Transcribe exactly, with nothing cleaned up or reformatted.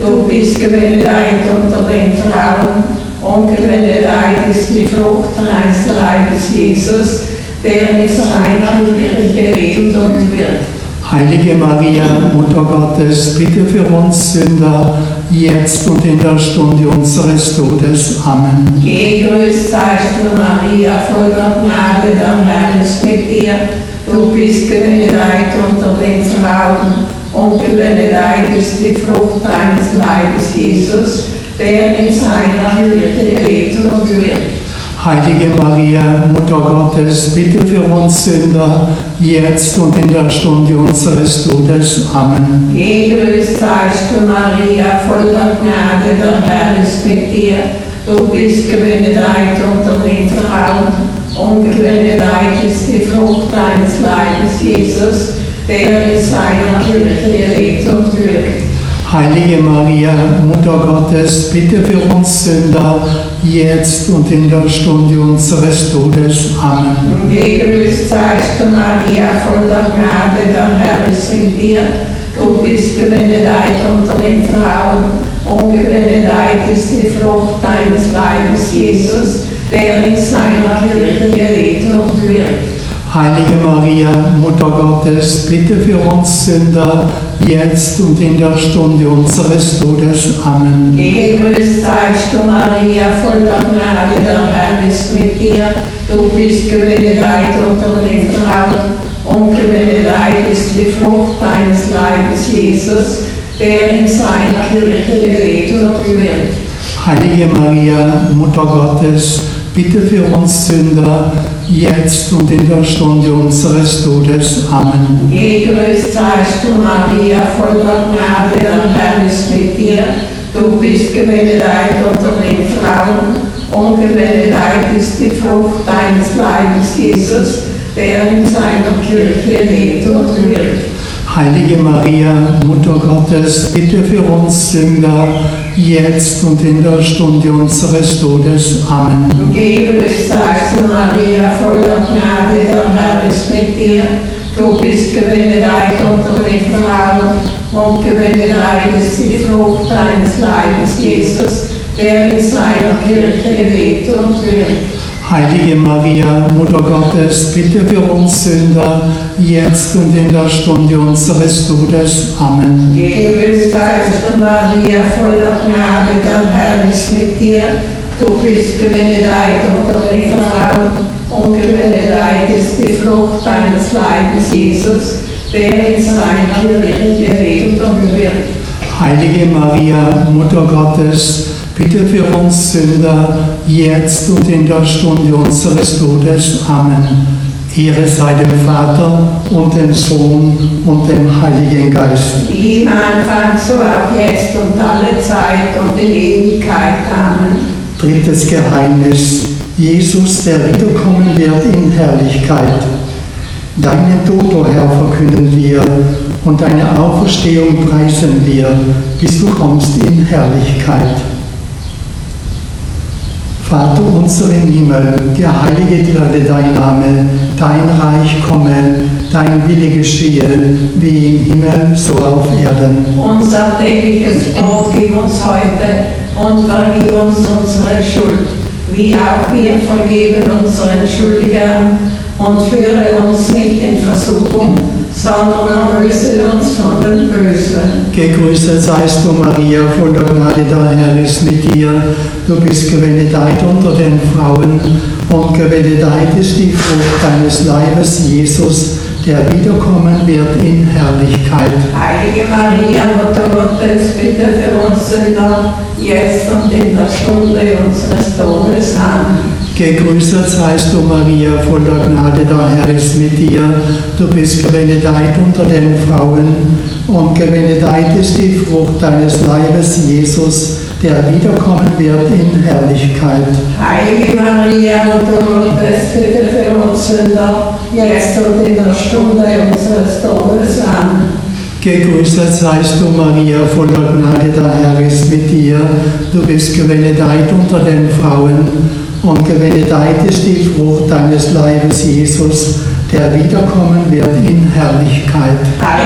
Du bist gebenedeit unter den Frauen und gebenedeit ist die Frucht deines Leibes, Jesus, der mit seiner Kirche lebt und wird. Heilige Maria, Mutter Gottes, bitte für uns Sünder, jetzt und in der Stunde unseres Todes. Amen. Gegrüßt seist du, Maria, voller Gnade, der Herr ist mit dir. Du bist gebenedeit unter den Frauen und gebenedeit ist die Frucht deines Leibes, Jesus, der in seiner Kirche lebt und wirkt. Heilige Maria, Mutter Gottes, bitte für uns Sünder, jetzt und in der Stunde unseres Todes. Amen. Gegrüßt seist du, Maria, voller Gnade, der Herr ist mit dir. Du bist gebenedeit unter den Frauen und gebenedeit ist die Frucht deines Leibes, Jesus, der in seiner Kirche lebt und wirkt. Heilige Maria, Mutter Gottes, bitte für uns Sünder, jetzt und in der Stunde unseres Todes. Amen. Gegrüßt seist du, Maria, voller Gnade, der Herr ist mit dir. Du bist gebenedeit unter den Frauen und gebenedeit ist die Frucht deines Leibes, Jesus, der in seiner Kirche lebt und wirkt. Heilige Maria, Mutter Gottes, bitte für uns Sünder, jetzt und in der Stunde unseres Todes. Amen. Gegrüßt seist du, Maria, voller Gnade, der Herr ist mit dir. Du bist gebenedeit unter den Frauen und gebenedeit ist die Frucht deines Leibes, Jesus, der in seiner Kirche lebt und wirkt. Heilige Maria, Mutter Gottes, bitte für uns Sünder, jetzt und in der Stunde unseres Todes. Amen. Gegrüßt seist du, Maria, voller Gnade, der Herr ist mit dir. Du bist gebenedeit unter den Frauen und gebenedeit ist die Frucht deines Leibes, Jesus, der in seiner Kirche lebt und wirkt. Heilige Maria, Mutter Gottes, bitte für uns Sünder, jetzt und in der Stunde unseres Todes. Amen. Gegrüßt seist du, Maria, voller Gnade, der Herr ist mit dir. Du bist gebenedeit unter den Frauen und gebenedeit ist die Frucht deines Leibes, Jesus, der in seiner Kirche lebt und wirkt. Heilige Maria, Mutter Gottes, bitte für uns Sünder, jetzt und in der Stunde unseres Todes. Amen. Gegrüßt seist du, Maria, voller Gnade, der Herr ist mit dir. Du bist gebenedeit unter den Frauen und gebenedeit ist die Frucht deines Leibes, Jesus, der in seiner Kirche lebt und wirkt. Heilige Maria, Mutter Gottes, bitte für uns Sünder, jetzt und in der Stunde unseres Todes. Amen. Ehre sei dem Vater und dem Sohn und dem Heiligen Geist. Wie im Anfang, so auch jetzt und alle Zeit und in Ewigkeit. Amen. Drittes Geheimnis. Jesus, der wiederkommen wird in Herrlichkeit. Deinen Tod, o Herr, verkünden wir und deine Auferstehung preisen wir, bis du kommst in Herrlichkeit. Vater unser im Himmel, geheiligt werde dein Name, dein Reich komme, dein Wille geschehe, wie im Himmel, so auf Erden. Unser tägliches Brot gib uns heute und vergib uns unsere Schuld, wie auch wir vergeben unseren Schuldigern, und führe uns nicht in Versuchung, sondern erlöse uns von den Bösen. Gegrüßet seist du, Maria, voller Gnade, der Herr ist mit dir. Du bist gebenedeit unter den Frauen und gebenedeit ist die Frucht deines Leibes, Jesus, der wiederkommen wird in Herrlichkeit. Heilige Maria, Mutter Gottes, bitte für uns Sünder, jetzt und in der Stunde unseres Todes. Amen. Gegrüßet seist du, Maria, voller Gnade, der Herr ist mit dir. Du bist gebenedeit unter den Frauen und gebenedeit ist die Frucht deines Leibes, Jesus, der wiederkommen wird in Herrlichkeit. Heilige Maria, Mutter Gottes, bitte für uns Sünder, jetzt und in der Stunde unseres Todes. Amen. Gegrüßet seist du, Maria, voller Gnade, der Herr ist mit dir. Du bist gebenedeit unter den Frauen und gebenedeit ist die Frucht deines Leibes, Jesus, der wiederkommen wird in Herrlichkeit.